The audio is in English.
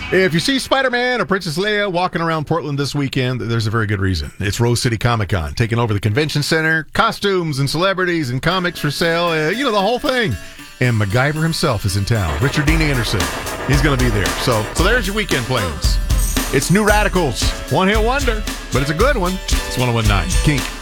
If you see Spider-Man or Princess Leia walking around Portland this weekend, there's a very good reason. It's Rose City Comic-Con, taking over the convention center, costumes and celebrities and comics for sale, the whole thing. And MacGyver himself is in town. Richard Dean Anderson. He's going to be there. So there's your weekend plans. It's New Radicals. One hit wonder, but it's a good one. It's 101.9 Kink.